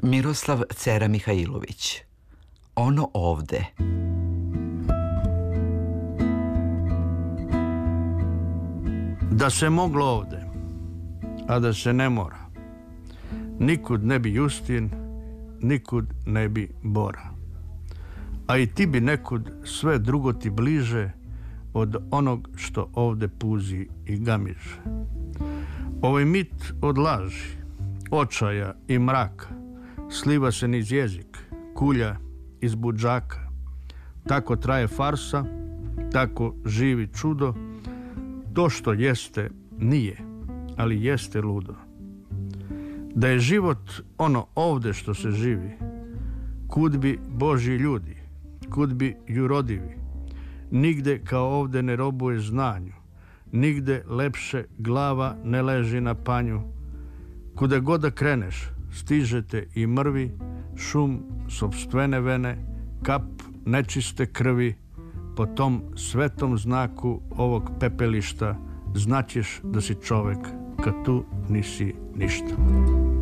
Miroslav Cera Mihajlović. Ono ovde. Da se moglo ovde, a da se ne mora. Nikud ne bi Justin, nikud ne bi Bora. A i ti bi nekud, sve drugo ti bliže od onog što ovde puzi i gamiže. Ovaj mit od laži, očaja i mraka sliva se niz jezik, kulja iz budžaka. Tako traje farsa, tako živi čudo. To što jeste nije, ali jeste ludo. Da je život ono ovde što se živi, kud bi Božji ljudi, kud bi jurodivi, nigde kao ovde ne robuje znanju, nigde lepše glava ne leži na panju. Kuda god da kreneš, stižete i mrvi, šum sopstvene vene, kap nečiste krvi. Po tom svetom znaku ovog pepelišta znaćeš da si čovek kad tu nisi ništa.